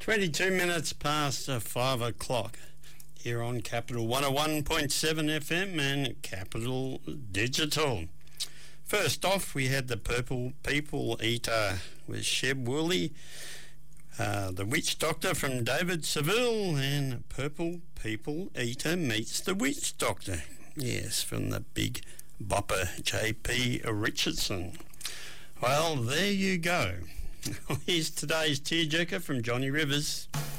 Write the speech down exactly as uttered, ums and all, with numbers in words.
twenty-two minutes past uh, five o'clock here on Capital one oh one point seven F M and Capital Digital. First off, we had the Purple People Eater with Sheb Woolley, uh, the Witch Doctor from David Seville, and Purple People Eater meets the Witch Doctor. Yes, from the big bopper J P Richardson. Well, there you go. Here's today's tearjerker from Johnny Rivers.